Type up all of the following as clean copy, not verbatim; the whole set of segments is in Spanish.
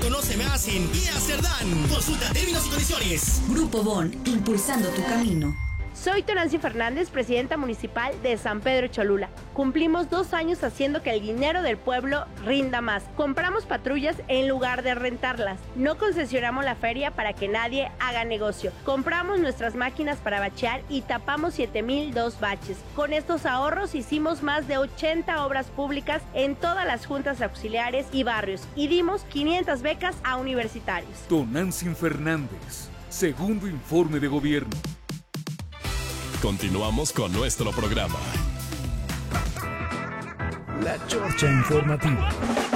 Conoce más en Kia Cerdán. Consulta términos y condiciones. Grupo Bon, impulsando tu camino. Soy Tonancy Fernández, presidenta municipal de San Pedro Cholula. Cumplimos 2 años haciendo que el dinero del pueblo rinda más. Compramos patrullas en lugar de rentarlas. No concesionamos la feria para que nadie haga negocio. Compramos nuestras máquinas para bachear y tapamos 7,002 baches. Con estos ahorros hicimos más de 80 obras públicas en todas las juntas auxiliares y barrios y dimos 500 becas a universitarios. Tonancy Fernández, segundo informe de gobierno. Continuamos con nuestro programa. La Chorcha Informativa.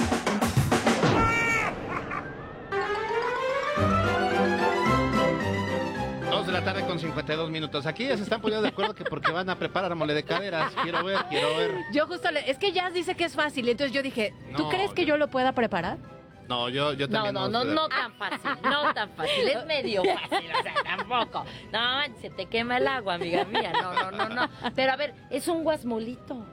Dos de la tarde con 52 minutos. Aquí ya se están poniendo de acuerdo que porque van a preparar mole de caderas. Quiero ver. Yo justo, es que Jazz dice que es fácil, entonces yo dije, ¿tú No, crees que yo lo pueda preparar? No, yo también. No tan fácil, no tan fácil, es medio fácil, o sea, tampoco. No, se te quema el agua, amiga mía, no. Pero a ver, es un guasmolito.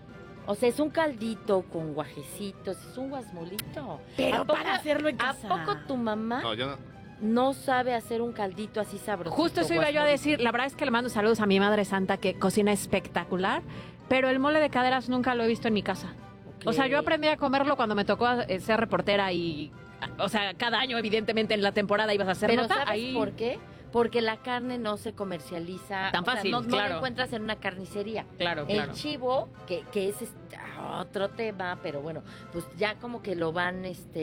O sea, es un caldito con guajecitos, es un guasmolito. Pero para hacerlo en casa. ¿A poco tu mamá No, yo no. no sabe hacer un caldito así sabroso? Justo eso iba yo a decir, la verdad es que le mando saludos a mi madre santa que cocina espectacular, pero el mole de caderas nunca lo he visto en mi casa. O sea, yo aprendí a comerlo cuando me tocó ser reportera y, o sea, cada año evidentemente en la temporada ibas a hacer Pero nota. ¿sabes Ahí... por qué? Porque la carne no se comercializa Tan fácil, no claro. la encuentras en una carnicería. Claro. El chivo, que es otro tema, pero bueno, pues ya como que lo van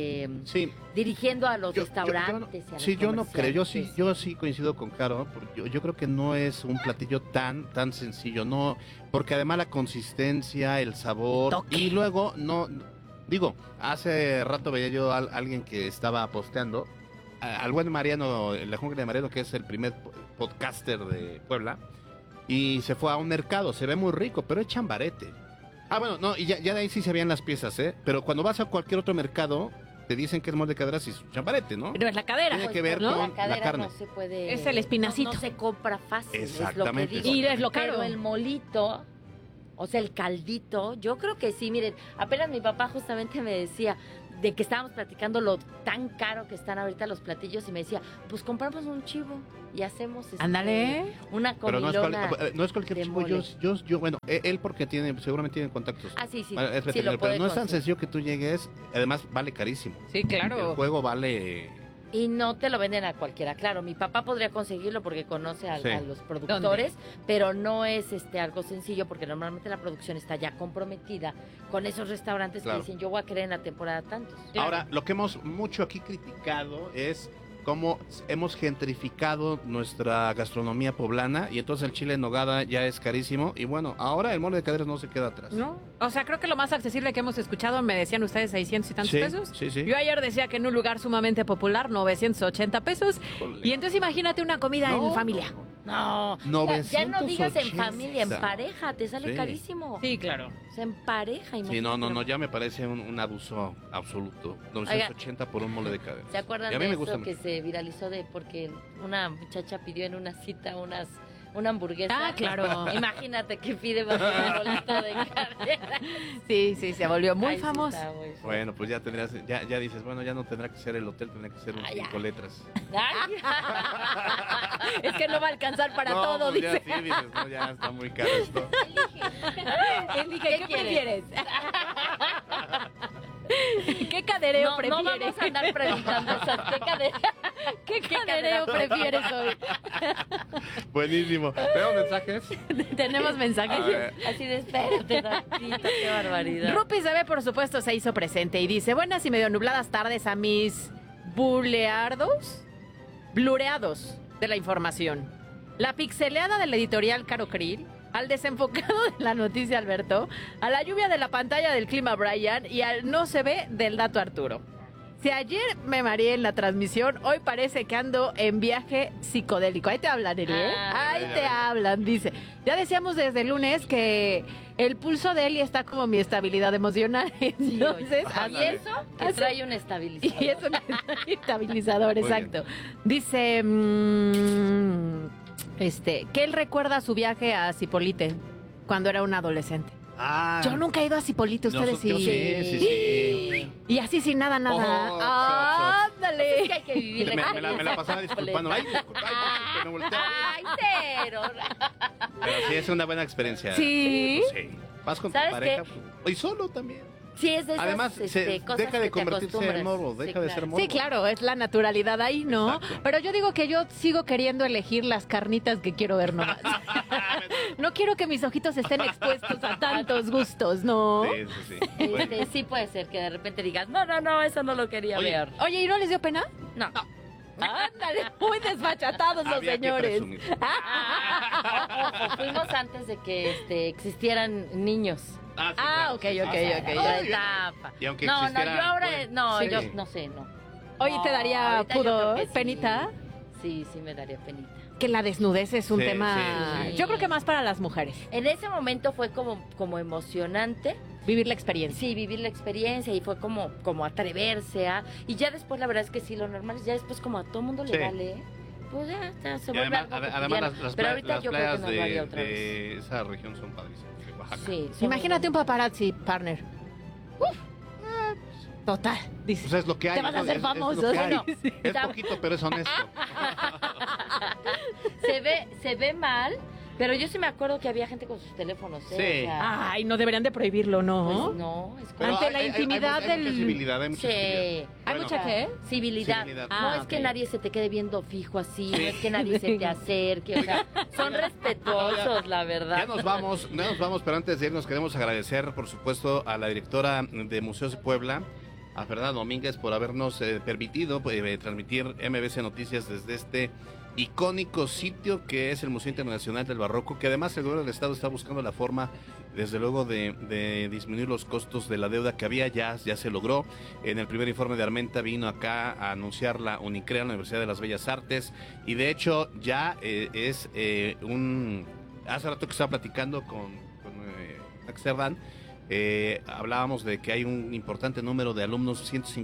Sí. dirigiendo a los Yo restaurantes. y a los yo no creo. comerciantes. Yo sí coincido con Caro. Porque yo creo que no es un platillo tan sencillo. No, porque además la consistencia, el sabor. Toque. Y luego, no. Digo, hace rato veía yo a alguien que estaba posteando. Al buen Mariano, la jungla de Mariano, que es el primer podcaster de Puebla, y se fue a un mercado, se ve muy rico, pero es chambarete. Bueno, no, y ya de ahí sí se veían las piezas, pero cuando vas a cualquier otro mercado, te dicen que es mole de caderas y es chambarete, ¿no? Pero es la cadera. Tiene que ver ¿no? con La cadera la carne. no se puede... Es el espinacito. No se compra fácil, Exactamente. es lo que digo. Y es lo caro. Pero el molito, o sea, el caldito, yo creo que sí. Miren, apenas mi papá justamente me decía de que estábamos platicando lo tan caro que están ahorita los platillos y me decía, pues compramos un chivo y hacemos Ándale. una Pero comilona. no es cualquier de chivo. mole. Yo, bueno, él porque seguramente tiene contactos. Ah, sí, Es sí veterinario, lo pero puede no es tan conseguir. sencillo que tú llegues, además vale carísimo. Sí, El claro. juego vale... Y no te lo venden a cualquiera. Claro, mi papá podría conseguirlo porque conoce Sí. a los productores, pero no es algo sencillo porque normalmente la producción está ya comprometida con esos restaurantes Claro. que dicen, yo voy a querer en la temporada tantos. Ahora, lo que hemos mucho aquí criticado es cómo hemos gentrificado nuestra gastronomía poblana y entonces el chile en nogada ya es carísimo y bueno, ahora el mole de caderas no se queda atrás. ¿No? O sea, creo que lo más accesible que hemos escuchado, me decían ustedes 600 y tantos Sí, pesos. sí. Yo ayer decía que en un lugar sumamente popular, 980 pesos. Híjole. Y entonces imagínate una comida en familia. No, ya no digas en familia, en pareja, te sale Sí. carísimo. Sí, claro. O sea, en pareja, Sí, no, ya me parece un abuso absoluto. 980 por un mole de caderas. ¿Se acuerdan Y a mí de me eso gusta que se viralizó de porque una muchacha pidió en una cita una hamburguesa? Ah, claro. Imagínate que pide bajo una bolita de cadera. Sí, se volvió muy Ay, sí, famoso. está muy feo. Bueno, pues ya dices, bueno, ya no tendrá que ser el hotel, tendrá que ser un Ah, ya. 5 letras. Ay. Es que no va a alcanzar para No, todo, pues dice. Ya, sí, dices, no, ya está muy caro esto. Elige, ¿qué quieres? prefieres? ¿Qué cadereo No prefieres? vamos a andar preguntando esas. ¿Qué cadereo prefieres hoy? Buenísimo. ¿Veo mensajes? Tenemos mensajes. A ver. Así de espérate tantito, qué barbaridad. Rupi CB, por supuesto, se hizo presente y dice: buenas y medio nubladas tardes a mis blureados de la información. La pixeleada del editorial Caro Krill, al desenfocado de la noticia Alberto, a la lluvia de la pantalla del clima Brian y al no se ve del dato Arturo. Si ayer me mareé en la transmisión, hoy parece que ando en viaje psicodélico. Ahí te hablan, Eli, ¿eh? Ahí te hablan, dice. Ya decíamos desde el lunes que el pulso de Eli está como mi estabilidad emocional. Entonces, ¿y eso? Que trae un estabilizador. Y eso que trae estabilizador, Muy exacto. Dice, que él recuerda su viaje a Zipolite cuando era un adolescente. Ah, Yo nunca he ido a Zipolite, ustedes yo sí. sí. Y así sin nada. Oh, me la pasaba disculpando. Ay, disculpa, me volteaba. Ay, cero. Pero sí, es una buena experiencia. Sí. Pues sí. Vas con tu ¿Sabes pareja qué? y solo también. Sí, es de esas Además, cosas deja que de te convertirse en acostumbras. morbo, deja de ser claro. morbo. Sí, claro, es la naturalidad ahí, ¿no? Exacto. Pero yo digo que yo sigo queriendo elegir las carnitas que quiero ver nomás. No quiero que mis ojitos estén expuestos a tantos gustos, ¿no? Sí. Bueno. Sí puede ser que de repente digas, no, eso no lo quería Oye, ver. Oye, ¿y no les dio pena? No. Ándale, muy desfachatados los Había que señores. presumir. Ojo, fuimos antes de que existieran niños. Sí, Ah, claro, ok, sí, ok, sí. ok. Otra Ay, etapa. Y aunque No, existiera, yo ahora, bueno, no, sí. yo no sé, no. Oye, ¿te No, daría ahorita yo pudor, creo que sí. penita? Sí, me daría penita. Que la desnudez es un Sí, tema, sí. yo creo que más para las mujeres, En ese momento fue como emocionante, vivir la experiencia. sí, vivir la experiencia y fue como atreverse a... Y ya después la verdad es que sí, lo normal es ya después como a todo mundo le Sí. vale, pues ya se Y vuelve además, algo además cotidiano. las Pero ahorita las yo creo que playas no lo haría otra vez. de esa región son padrísimas, de Oaxaca. Sí, son Imagínate un muy paparazzi, partner. Total, dice. Pues es lo que hay. Te vas a ¿no? hacer Es famoso. lo que hay. Bueno, Es poquito, pero es honesto. se ve mal, pero yo sí me acuerdo que había gente con sus teléfonos, ¿eh? Sí. O sea, Ay, no deberían de prohibirlo, ¿no? pues no, es Pero Ante la intimidad hay del- mucha civilidad, hay mucha Sí. civilidad. ¿Hay Bueno, mucha qué? Civilidad. Civilidad. No Ah, es que ok. nadie se te quede viendo fijo así, no Sí. es que nadie se te acerque, o sea, son respetuosos, la verdad. Ya nos vamos, pero antes de irnos queremos agradecer, por supuesto, a la directora de Museos de Puebla, a Fernanda Domínguez, por habernos permitido transmitir MBC Noticias desde este icónico sitio que es el Museo Internacional del Barroco, que además el gobierno del estado está buscando la forma, desde luego, de disminuir los costos de la deuda que había. Ya se logró. En el primer informe de Armenta vino acá a anunciar la UNICREA, la Universidad de las Bellas Artes, y de hecho ya es hace rato que estaba platicando con Cerdán, hablábamos de que hay un importante número de alumnos,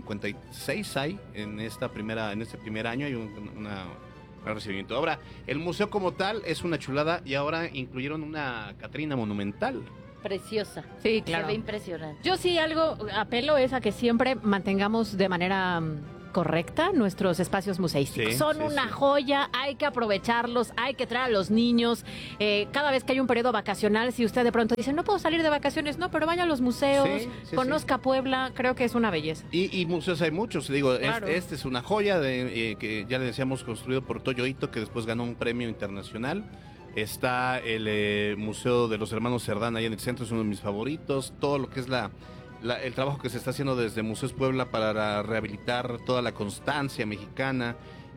156 hay en este primer año, hay un recibimiento. Ahora, el museo como tal es una chulada y ahora incluyeron una Catrina monumental. Preciosa. Sí, Se claro. ve impresionante. Yo sí algo apelo es a que siempre mantengamos de manera correcta nuestros espacios museísticos. Sí, Son sí, una sí. joya, hay que aprovecharlos, hay que traer a los niños. Cada vez que hay un periodo vacacional, si usted de pronto dice, no puedo salir de vacaciones, no, pero vaya a los museos, Sí, conozca Puebla, creo que es una belleza. Y museos hay muchos, digo, Claro. este es una joya que ya le decíamos, construido por Toyo Ito, que después ganó un premio internacional. Está el Museo de los Hermanos Cerdán ahí en el centro, es uno de mis favoritos. Todo lo que es el trabajo que se está haciendo desde Museos Puebla para rehabilitar toda la constancia mexicana.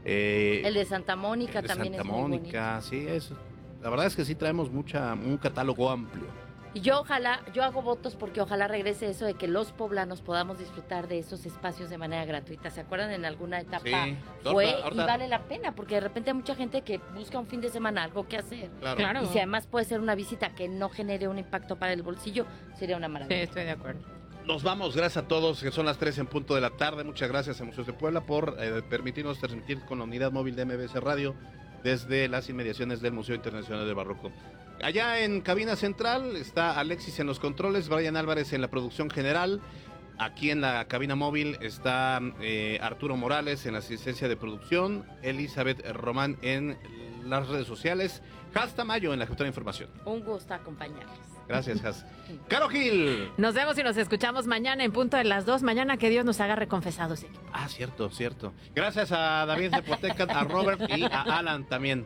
El de Santa Mónica de también Santa es muy Mónica, sí, eso. La verdad es que sí traemos un catálogo amplio. bonito. Y yo hago votos porque ojalá regrese eso de que los poblanos podamos disfrutar de esos espacios de manera gratuita. ¿Se acuerdan? En alguna etapa Sí. fue Ahorita- y vale la pena porque de repente hay mucha gente que busca un fin de semana algo que hacer. Claro. Y si además puede ser una visita que no genere un impacto para el bolsillo, sería una maravilla. estoy de acuerdo. Nos vamos, gracias a todos, que son las 3 en punto de la tarde. Muchas gracias a Museos de Puebla por permitirnos transmitir con la unidad móvil de MBC Radio desde las inmediaciones del Museo Internacional del Barroco. Allá en cabina central está Alexis en los controles, Brian Álvarez en la producción general. Aquí en la cabina móvil está Arturo Morales en la asistencia de producción, Elizabeth Román en las redes sociales, Has Tamayo en la jefatura de información. Un gusto acompañarlos. Gracias, Has. Caro Gil. Nos vemos y nos escuchamos mañana en punto de las 2. Mañana que Dios nos haga reconfesados. Ah, cierto. Gracias a David Zapoteca, a Robert y a Alan también.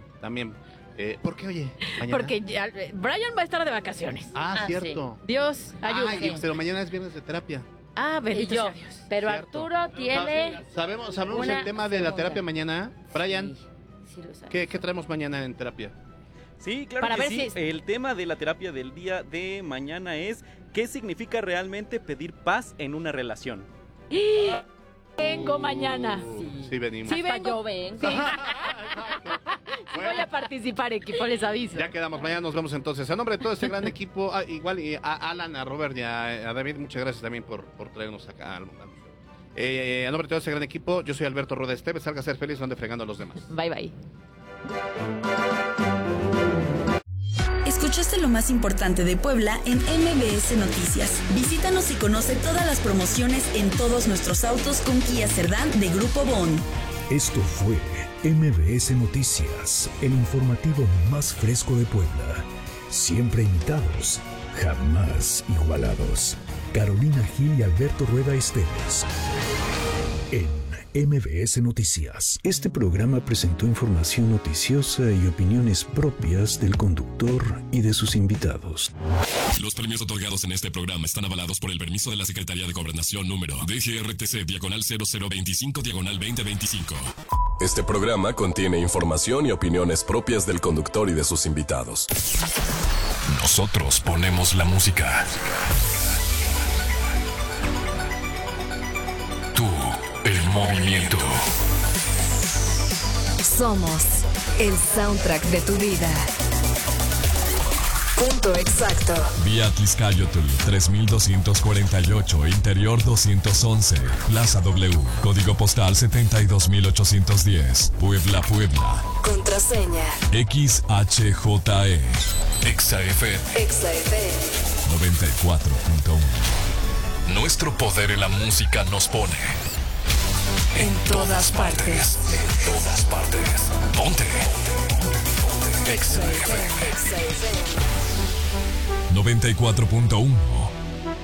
¿Por qué, oye? Mañana. Porque ya, Brian va a estar de vacaciones. Ah, Ah, cierto. Dios, ayúdame. Ay, pero mañana es viernes de terapia. Ah, Y bendito yo, sea Dios. pero Cierto. Arturo tiene... ¿Sabemos una el tema de la segunda. terapia mañana? Brian, Sí lo sabes. ¿qué traemos mañana en terapia? Sí, claro Para que ver sí. si- El tema de la terapia del día de mañana es ¿qué significa realmente pedir paz en una relación? Vengo mañana. Sí, venimos. Sí, Hasta vengo. yo vengo. Sí. Sí voy a participar, equipo, les aviso. Ya quedamos, mañana nos vemos entonces. A nombre de todo este gran equipo, igual y a Alan, a Robert y a David, muchas gracias también por traernos acá al museo. A nombre de todo este gran equipo, yo soy Alberto Rueda Esteves, salga a ser feliz, no ande fregando a los demás. Bye, bye. Escuchaste lo más importante de Puebla en MBS Noticias. Visítanos y conoce todas las promociones en todos nuestros autos con Kia Cerdán de Grupo Bon. Esto fue MBS Noticias, el informativo más fresco de Puebla. Siempre imitados, jamás igualados. Carolina Gil y Alberto Rueda Esteves. En MBS Noticias. Este programa presentó información noticiosa y opiniones propias del conductor y de sus invitados. Los premios otorgados en este programa están avalados por el permiso de la Secretaría de Gobernación número DGRTC/0025/2025. Este programa contiene información y opiniones propias del conductor y de sus invitados. Nosotros ponemos la música. Tú, el movimiento. Somos el soundtrack de tu vida. Punto exacto. Vía Tliscayotl 3248, Interior 211, Plaza W, Código Postal 72810, Puebla, Puebla. Contraseña XHJE. XAFM 94.1. Nuestro poder en la música nos pone en todas partes. En todas partes. Ponte. XAFM 94.1.